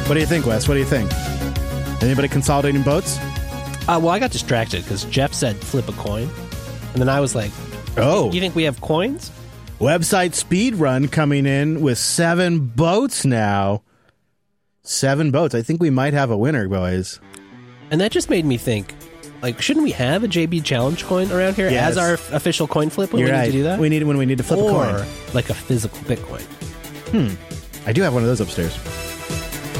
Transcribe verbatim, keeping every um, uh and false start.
What do you think, Wes? What do you think? Anybody consolidating boats? Uh, well, I got distracted because Jeff said flip a coin. And then I was like, Oh. You think we have coins? Website Speedrun coming in with seven boats now. Seven boats. I think we might have a winner, boys. And that just made me think, like, shouldn't we have a J B Challenge coin around here Yes. as our f- official coin flip when You're we right. need to do that? We need when we need to flip or a coin. like a physical Bitcoin. I do have one of those upstairs.